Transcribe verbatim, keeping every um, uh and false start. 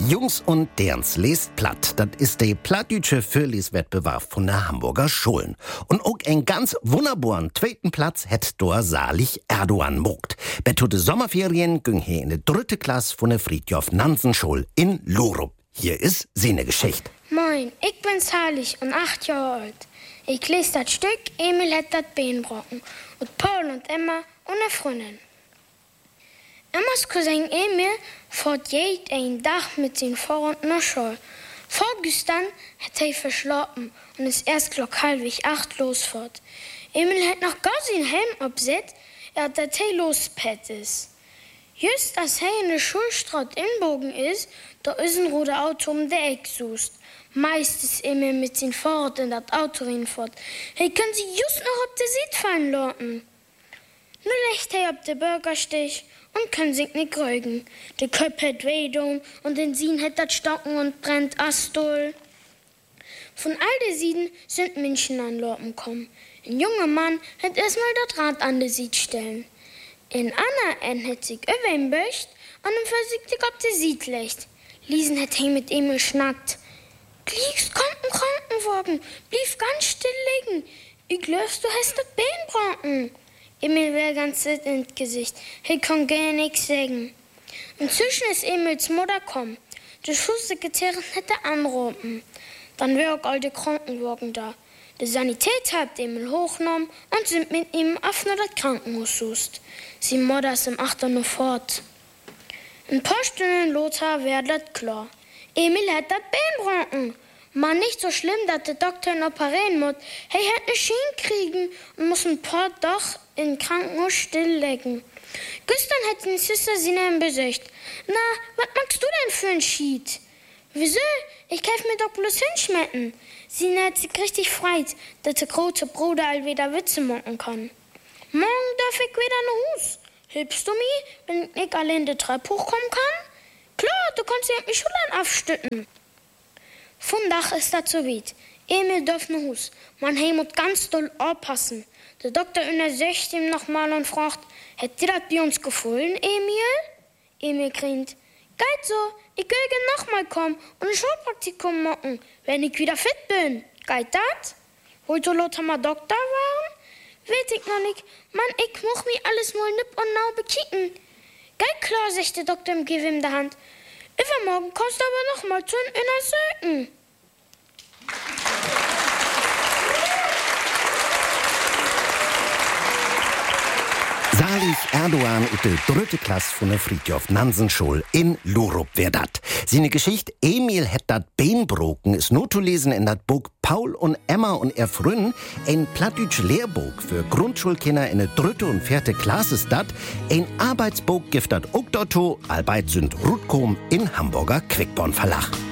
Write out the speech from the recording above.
Jungs und Derns lest platt. Das ist der plattdütsche Vorleswettbewerb von der Hamburger Schulen. Und auch ein ganz wunderbaren zweiten Platz hätt dor Salig Erdogan mogt. Bei de Sommerferien ging he in de dritte Klasse von der Fridtjof Nansen Schule in Lurup. Hier ist seine Geschichte. Moin, ich bin Salig und acht Jahre alt. Ich lese das Stück Emil hat das Beenbrocken und Paul und Emma und eine Freundin. Emmas Cousin Emil fährt jeden Tag mit seinem Fahrrad nach Schule. Vorgestern hat er verschlafen und ist erst gleich halbwegs acht losfährt. Emil hat noch gar seinen Helm abgesetzt, er hat das Tee losgepackt ist. Just als er in der Schulstraße inbogen ist, da ist ein roter Auto um der Ecke sucht. Meistens Emil mit seinem Fahrrad in das Auto reinfährt. Er kann sich just noch auf der Seite fallen lassen. Nun legt er auf den Bürgersteig und kann sich nicht rügen. Der Kopf hat weh und den Sien hat das Stocken und brennt Astol. Von all den Sieden sind Menschen an Lorpen gekommen. Ein junger Mann hat erstmal das Rad an der Sied stellen. In Anna en hat sich über ihn böcht und dann versucht sich auf der Sied legt. Liesen hat he mit Emil schnackt. Kliegst, kommt ein Krankenwagen, blieb ganz still liegen. Ich glaubst, du hast das Bein gebrochen. Emil wär ganz wild ins Gesicht. Er kann gar nichts sagen. Inzwischen ist Emils Mutter gekommen. Die Schulsekretärin hätte anrufen. Dann wär auch all die Krankenwagen da. Die Sanität hat Emil hochgenommen und sind mit ihm auf nur das Krankenhaus gesucht. Sie Mutter ist im achter noch fort. Ein paar Stunden Lothar wär das klar. Emil hat das Bein gebrochen. Man nicht so schlimm, dass der Doktor ihn operieren muss. Er hat eine Schiene kriegen und muss ein paar Tage im Krankenhaus stilllegen. Gestern hat seine Schwester sie ihn besucht. Na, was magst du denn für ein Schied? Wieso? Ich kann mir doch bloß hinschmecken. Sie hat sich richtig freut, dass der große Bruder all wieder Witze machen kann. Morgen darf ich wieder nach Hus. Hilfst du mir, wenn ich allein die Treppe hochkommen kann? Klar, du kannst ja mich Schultern aufstützen. Von Dach ist das so weit. Emil darf nach Hus. Man muss ganz doll aufpassen. Der Doktor untersucht ihm nochmal und fragt, hat dir das bei uns gefallen, Emil? Emil grinst. Geht so, ich will nochmal kommen und ein Schulpraktikum machen, wenn ich wieder fit bin. Geht das? Wollt ihr Lothar mal Doktor werden? Weiß ich noch nicht. Mann, ich muss mir alles mal nipp und nau bekicken. Geht klar, sagt der Doktor und gibt ihm die Hand. Übermorgen kannst du aber noch mal zu ihn untersuchen. Salig Erdogan in der dritte Klasse von der Fridtjof Nansen Schule in Lurup wär dat. Seine Geschichte Emil hat dat Bein broken ist nur zu lesen in dat Buch Paul und Emma und er Frünn, ein plattdütsch Lehrbuch für Grundschulkinder in der dritte und vierte Klasse ist dat, ein Arbeitsbuch gibt dat auch dort, Arbeit sind Rutkom in Hamburger Quickborn Verlag.